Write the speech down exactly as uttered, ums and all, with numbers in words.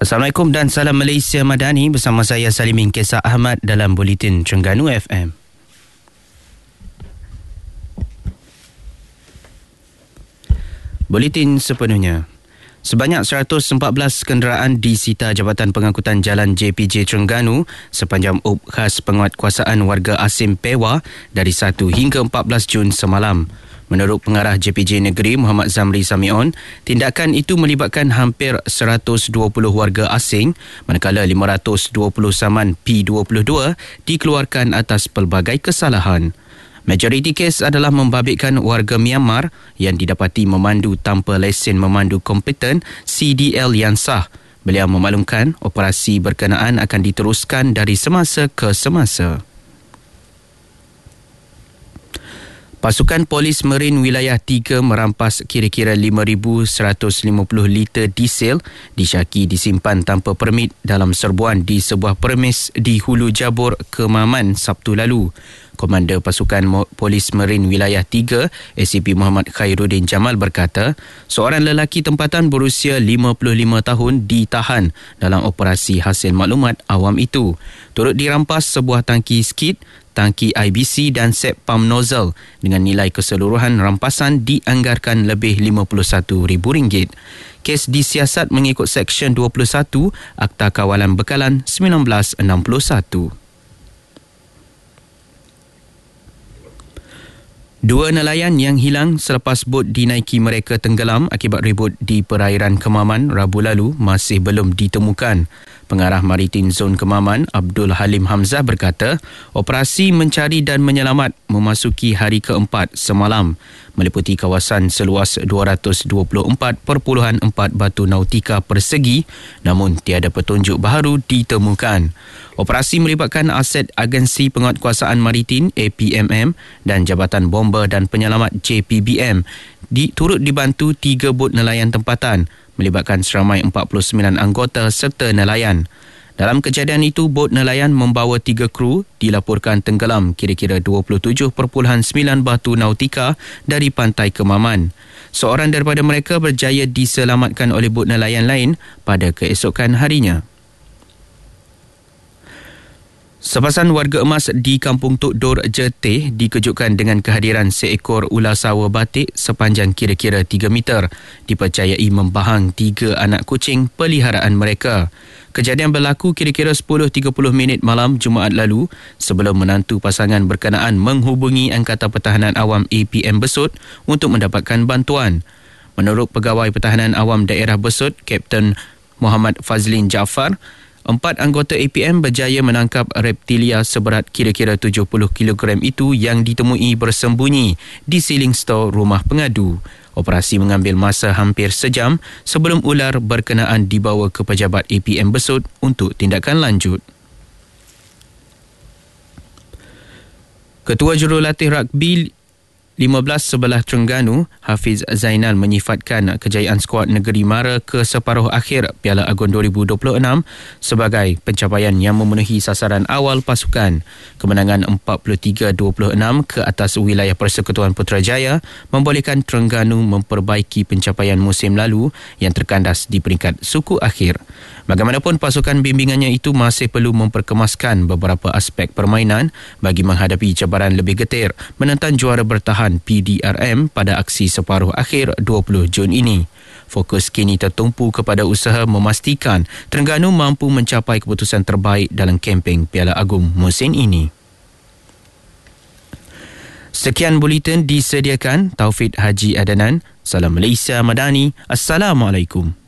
Assalamualaikum dan salam Malaysia Madani, bersama saya Salimin Kesah Ahmad dalam Buletin Terengganu F M. Buletin sepenuhnya. Sebanyak seratus empat belas kenderaan disita Jabatan Pengangkutan Jalan J P J Terengganu sepanjang U P khas penguatkuasaan warga asing Pewa dari satu hingga empat belas Jun semalam. Menurut Pengarah J P J Negeri Muhammad Zamri Samion, tindakan itu melibatkan hampir seratus dua puluh warga asing, manakala lima ratus dua puluh saman P dua puluh dua dikeluarkan atas pelbagai kesalahan. Majoriti kes adalah membabitkan warga Myanmar yang didapati memandu tanpa lesen memandu kompeten C D L yang sah. Beliau memaklumkan operasi berkenaan akan diteruskan dari semasa ke semasa. Pasukan Polis Marin Wilayah tiga merampas kira-kira lima ribu seratus lima puluh liter diesel disyaki disimpan tanpa permit dalam serbuan di sebuah permis di Hulu Jabur, Kemaman, Sabtu lalu. Komander Pasukan Polis Marin Wilayah tiga, A C P Muhammad Khairuddin Jamal berkata, seorang lelaki tempatan berusia lima puluh lima tahun ditahan dalam operasi hasil maklumat awam itu. Turut dirampas sebuah tangki skid, tangki I B C dan set pump nozzle dengan nilai keseluruhan rampasan dianggarkan lebih lima puluh satu ribu ringgit. Kes disiasat mengikut Seksyen dua puluh satu Akta Kawalan Bekalan seribu sembilan ratus enam puluh satu. Dua nelayan yang hilang selepas bot dinaiki mereka tenggelam akibat ribut di perairan Kemaman Rabu lalu masih belum ditemukan. Pengarah Maritim Zon Kemaman, Abdul Halim Hamzah berkata, operasi mencari dan menyelamat memasuki hari keempat semalam, meliputi kawasan seluas dua ratus dua puluh empat perpuluhan empat batu nautika persegi, namun tiada petunjuk baharu ditemukan. Operasi melibatkan aset Agensi Penguatkuasaan Maritim A P M M dan Jabatan Bomba dan Penyelamat J P B M, di, turut dibantu tiga bot nelayan tempatan, melibatkan seramai empat puluh sembilan anggota serta nelayan. Dalam kejadian itu, bot nelayan membawa tiga kru dilaporkan tenggelam kira-kira dua puluh tujuh perpuluhan sembilan batu nautika dari pantai Kemaman. Seorang daripada mereka berjaya diselamatkan oleh bot nelayan lain pada keesokan harinya. Sepasang warga emas di Kampung Tok Dor, Jetih dikejutkan dengan kehadiran seekor ular sawa batik sepanjang kira-kira tiga meter, dipercayai membahang tiga anak kucing peliharaan mereka. Kejadian berlaku kira-kira sepuluh tiga puluh minit malam Jumaat lalu sebelum menantu pasangan berkenaan menghubungi Angkatan Pertahanan Awam A P M Besut untuk mendapatkan bantuan. Menurut Pegawai Pertahanan Awam Daerah Besut, Kapten Muhammad Fazlin Jaafar, empat anggota A P M berjaya menangkap reptilia seberat kira-kira tujuh puluh kilogram itu yang ditemui bersembunyi di siling stor rumah pengadu. Operasi mengambil masa hampir sejam sebelum ular berkenaan dibawa ke pejabat A P M Besut untuk tindakan lanjut. Ketua Jurulatih Rugby lima belas sebelah Terengganu, Hafiz Zainal menyifatkan kejayaan skuad Negeri Mara ke separuh akhir Piala Agun dua ribu dua puluh enam sebagai pencapaian yang memenuhi sasaran awal pasukan. Kemenangan empat puluh tiga dua puluh enam ke atas wilayah Persekutuan Putrajaya membolehkan Terengganu memperbaiki pencapaian musim lalu yang terkandas di peringkat suku akhir. Bagaimanapun, pasukan bimbingannya itu masih perlu memperkemaskan beberapa aspek permainan bagi menghadapi cabaran lebih getir menentang juara bertahan P D R M pada aksi separuh akhir dua puluh Jun ini. Fokus kini tertumpu kepada usaha memastikan Terengganu mampu mencapai keputusan terbaik dalam kempen Piala Agung musim ini. Sekian buletin disediakan Taufik Haji Adanan. Salam Malaysia Madani. Assalamualaikum.